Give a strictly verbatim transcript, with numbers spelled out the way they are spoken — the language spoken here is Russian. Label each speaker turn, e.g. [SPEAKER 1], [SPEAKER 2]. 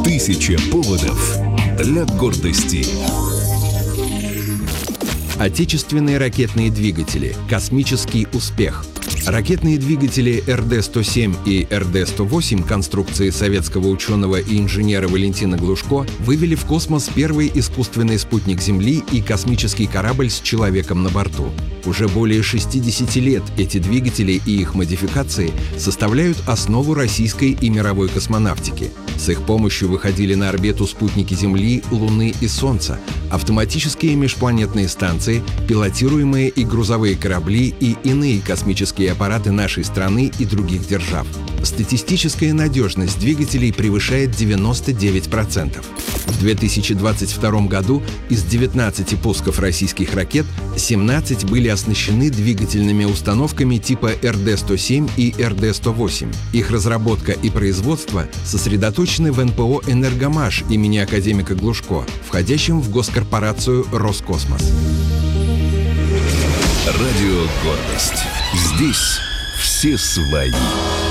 [SPEAKER 1] Тысяча поводов для гордости.
[SPEAKER 2] Отечественные ракетные двигатели. Космический успех. Ракетные двигатели эр дэ сто семь и эр дэ сто восемь конструкции советского ученого и инженера Валентина Глушко вывели в космос первый искусственный спутник Земли и космический корабль с человеком на борту. Уже более шестидесяти лет эти двигатели и их модификации составляют основу российской и мировой космонавтики. С их помощью выходили на орбиту спутники Земли, Луны и Солнца, автоматические межпланетные станции, пилотируемые и грузовые корабли и иные космические аппараты нашей страны и других держав. Статистическая надежность двигателей превышает девяносто девять процентов. В две тысячи двадцать втором году из девятнадцати пусков российских ракет семнадцать были оснащены двигательными установками типа эр дэ сто семь и эр дэ сто восемь. Их разработка и производство сосредоточены в эн пэ о «Энергомаш» имени академика Глушко, входящем в госкорпорацию «Роскосмос».
[SPEAKER 1] Радио «Гордость». Здесь все свои.